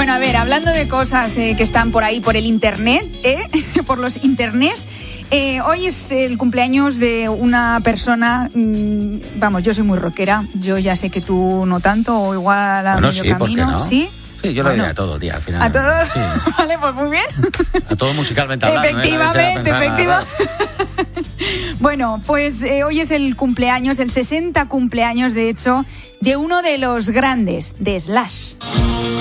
Bueno, a ver, hablando de cosas que están por ahí, por el internet, por los internets, hoy es el cumpleaños de una persona, vamos, yo soy muy rockera, yo ya sé que tú no tanto, o igual a medio camino, ¿por qué no? ¿sí? Sí, yo lo diría a todo, tía, al final. ¿A todo? Sí. Vale, pues muy bien. A todo musicalmente hablando. Efectivamente. Bueno, pues hoy es el cumpleaños, el 60 cumpleaños, de hecho, de uno de los grandes, de Slash.